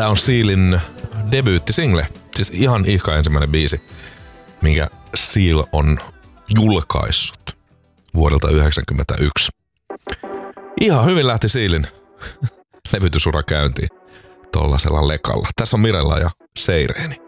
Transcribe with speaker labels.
Speaker 1: Tää on Sealin debyyttisingle, siis ihan ihka ensimmäinen biisi, minkä Seal on julkaissut vuodelta 1991. Ihan hyvin lähti Sealin levytysura käyntiin tollasella lekalla. Tässä on Mirella ja Seireeni.